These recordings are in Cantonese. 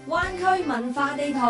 灣區文化地圖。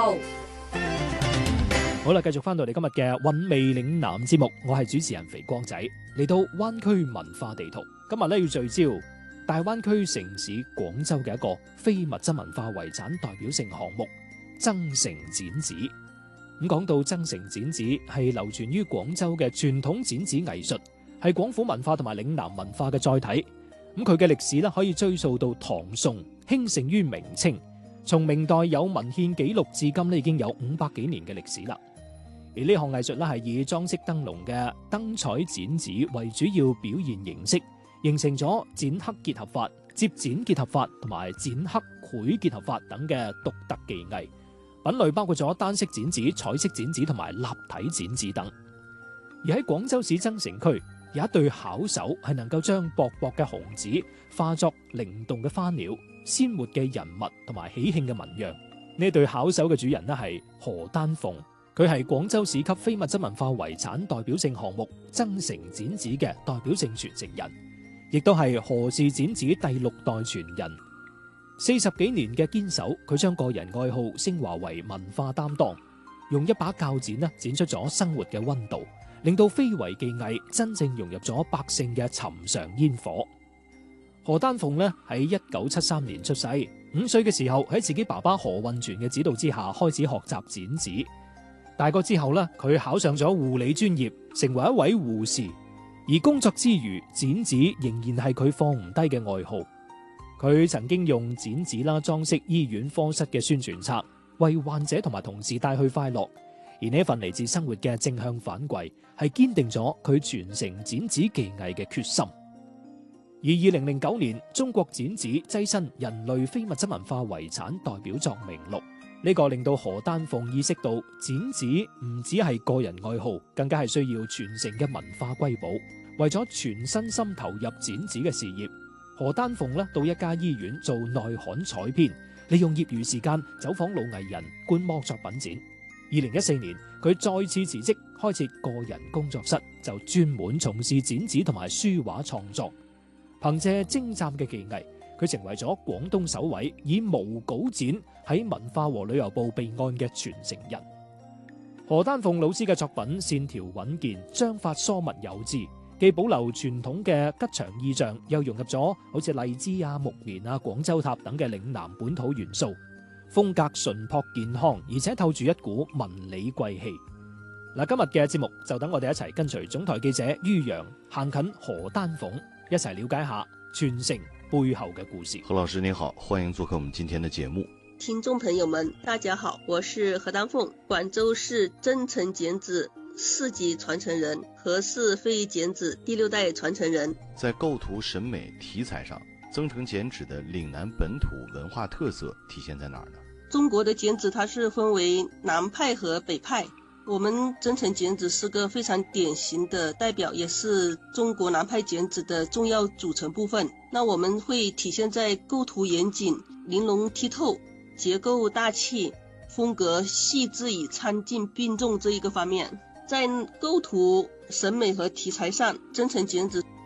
好啦，繼續翻到嚟今日嘅韻味嶺南節目，我係主持人肥光仔。嚟到灣區文化地圖，今日咧要聚焦大灣區城市廣州嘅一個非物質文化遺產代表性項目——增城剪紙。咁講到增城剪紙，係流傳於廣州嘅傳統剪紙藝術，係廣府文化同埋嶺南文化嘅載體。咁佢嘅歷史咧可以追溯到唐宋，興盛於明清。從明代有文獻記錄至今咧，已經有500幾年嘅歷史啦。而呢項藝術咧係以裝飾燈籠嘅燈彩剪紙為主要表現形式，形成咗剪刻結合法、接剪結合法同埋剪刻繪結合法等嘅獨特技藝。品類包括咗單色剪紙、彩色剪紙同埋立體剪紙等。而喺廣州市增城區，有一對巧手係能夠將薄薄嘅紅紙化作靈動嘅花鳥、鮮活嘅人物同埋喜慶嘅紋樣。呢對巧手嘅主人呢係何丹鳳。佢係廣州市級非物質文化遺產代表性項目增城剪紙嘅代表性傳承人，亦都係何氏剪紙第6代傳人。40幾年嘅堅守，佢將個人愛好升華為文化擔當，用一把鉸剪剪出咗生活嘅溫度，令到非遺技藝真正融入咗百姓嘅尋常煙火。何丹鳳呢喺1973年出世，5歲嘅時候喺自己爸爸何運全嘅指導之下開始學習剪紙。大個之後呢，佢考上咗護理專業，成為一位護士。而工作之餘，剪紙仍然係佢放唔低嘅愛好。佢曾經用剪紙裝飾醫院科室嘅宣傳冊，為患者同埋同事帶去快樂。而呢份嚟自生活嘅正向反饋，係堅定咗佢傳承剪紙技藝嘅決心。而2009年，中國剪紙躋身人類非物質文化遺產代表作名錄。呢個令到何丹鳳意識到剪紙唔只係個人愛好，更加係需要傳承嘅文化瑰寶。為咗全身心投入剪紙嘅事業，何丹鳳到一家醫院做內刊採編，利用業餘時間走訪老藝人觀摩作品展。2014年，佢再次辭職，開設個人工作室，就專門從事剪紙同埋書畫創作。憑借精湛嘅技藝，佢成為咗廣東首位以無稿剪喺文化和旅遊部備案嘅傳承人。何丹鳳老師嘅作品線條穩健，章法疏密有致，既保留傳統嘅吉祥意象，又融入咗好似荔枝木棉廣州塔等嘅嶺南本土元素，風格純樸健康，而且透住一股文理貴氣。今日嘅節目就等我哋一齊跟隨總台記者于洋行近何丹鳳，一齊了解下傳承背後嘅故事。 何老師您好，歡迎做客我們今天的節目。 聽眾朋友們大家好，我是何丹鳳，廣州市增城剪紙4級傳承人，何氏非遺剪紙第6代傳承人。 在構圖審美題材上，增城剪紙的嶺南本土文化特色體現在哪兒呢？ 中國的剪紙它是分為南派和北派，我們增城剪紙是個非常典型的代表，也是中國南派剪紙的重要組成部分。那我們會體現在構圖嚴謹、玲瓏剔透、結構大氣、風格細緻與參進並重這一個方面。在構圖審美和題材上，增城剪紙